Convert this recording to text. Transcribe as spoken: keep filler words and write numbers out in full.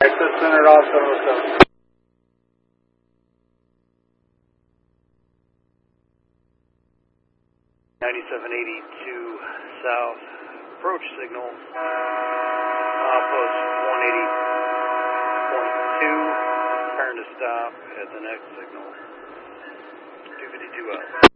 Access centered off seven oh seven. ninety-seven eighty-two south, approach signal, outpost one eighty point two, turn to stop at the next signal, two fifty-two out.